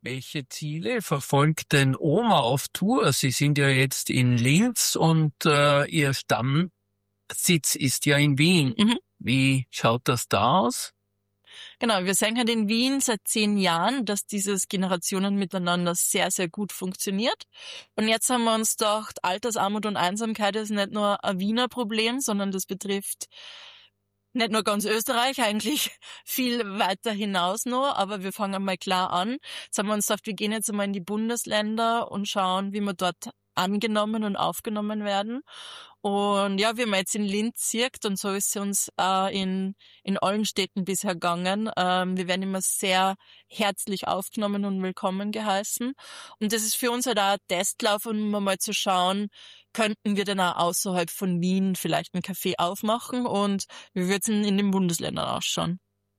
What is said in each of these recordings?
Welche Ziele verfolgt denn Oma auf Tour? Sie sind ja jetzt in Linz und Ihr Stammsitz ist ja in Wien. Mhm. Wie schaut das da aus? Genau, wir sehen halt in Wien seit 10 Jahren, dass dieses Generationen miteinander sehr, sehr gut funktioniert. Und jetzt haben wir uns gedacht, Altersarmut und Einsamkeit ist nicht nur ein Wiener Problem, sondern das betrifft nicht nur ganz Österreich, eigentlich viel weiter hinaus noch, aber wir fangen mal klar an. Jetzt haben wir uns gedacht, wir gehen jetzt einmal in die Bundesländer und schauen, wie wir dort angenommen und aufgenommen werden. Und ja, wie man jetzt in Linz sieht, und so ist es uns in allen Städten bisher gegangen, wir werden immer sehr herzlich aufgenommen und willkommen geheißen. Und das ist für uns halt auch ein Testlauf, um mal zu schauen, könnten wir denn auch außerhalb von Wien vielleicht ein Café aufmachen und wie wird's denn in den Bundesländern ausschauen?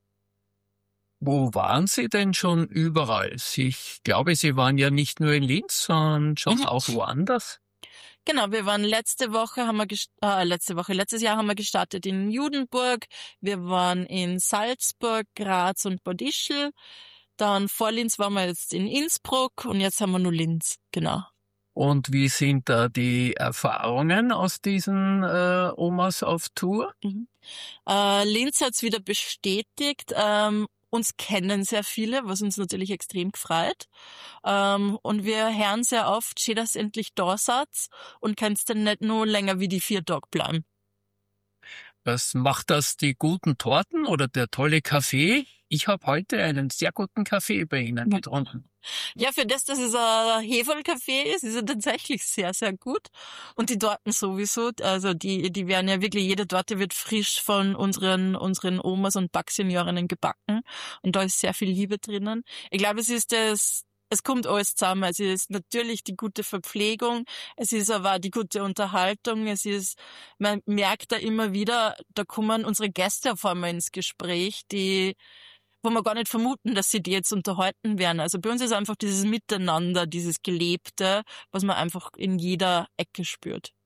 Wo waren Sie denn schon überall? Ich glaube, Sie waren ja nicht nur in Linz, sondern schon Mhm. auch woanders. Genau, wir waren letztes Jahr haben wir gestartet in Judenburg, wir waren in Salzburg, Graz und Bad Ischl, dann vor Linz waren wir jetzt in Innsbruck und jetzt haben wir nur Linz, genau. Und wie sind da die Erfahrungen aus diesen Omas auf Tour? Mhm. Linz hat's wieder bestätigt. Uns kennen sehr viele, was uns natürlich extrem gefreut. Und wir hören sehr oft, schön, dass ihr endlich da seid und könnt's dann nicht nur länger wie die 4 Tage bleiben. Was macht das, die guten Torten oder der tolle Kaffee? Ich habe heute einen sehr guten Kaffee bei Ihnen getrunken. Ja, für das, dass es ein Hefeikaffee ist er tatsächlich sehr, sehr gut. Und die Torten sowieso, also die werden ja wirklich, jede Torte wird frisch von unseren Omas und Backseniorinnen gebacken. Und da ist sehr viel Liebe drinnen. Ich glaube, es kommt alles zusammen. Es ist natürlich die gute Verpflegung, es ist aber auch die gute Unterhaltung, man merkt da immer wieder, da kommen unsere Gäste auf einmal ins Gespräch, wo wir gar nicht vermuten, dass sie die jetzt unterhalten werden. Also bei uns ist einfach dieses Miteinander, dieses Gelebte, was man einfach in jeder Ecke spürt.